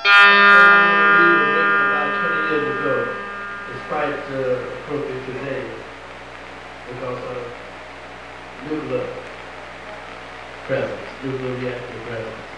Everything I'm going to read was written about 20 years ago. It's quite appropriate today because of nuclear presence, nuclear reactor presence.